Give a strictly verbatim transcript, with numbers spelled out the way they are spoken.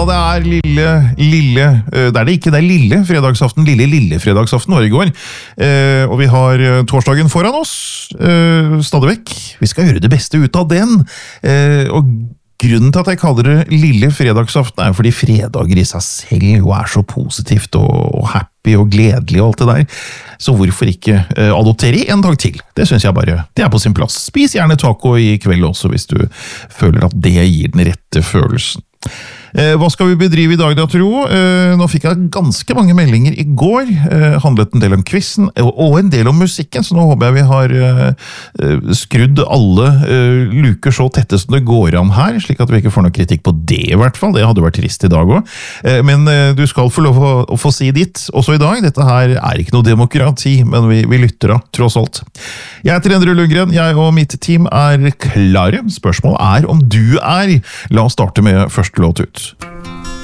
det er lille, lille, det er det ikke, det er lille fredagsaften, lille, lille fredagsaften var i går. Eh, og vi har torsdagen foran oss, eh, stadig vekk. Vi skal gjøre det beste ut av den. Eh, og grunnen til at jeg kaller det lille fredagsaften er fordi fredager i seg selv jo er så positivt og, og happy og gledelig og alt det der. Så hvorfor ikke eh, adoptere en dag til? Det synes jeg bare, det er på sin plass. Spis gjerne taco i kveld også hvis du føler at det gir den rette følelsen. Eh, hva skal vi bedrive i dag da, tro? Eh, nå fikk jeg ganske mange meldinger i går, eh, handlet en del om quizen, og, og en del om musikken, så nå håper jeg vi har eh, skrudd alle eh, luker så tette som det går an her, slik at vi ikke får noe kritikk på det i hvert fall. Det hadde vært trist i dag også. Eh, men eh, du skal få lov å, å få si ditt også i dag. Dette her er ikke noe demokrati, men vi, vi lytter da, tross alt. Jeg heter Endre Lundgren, jeg og mitt team er klare. Spørsmålet er om du er. La oss starte med første låt ut.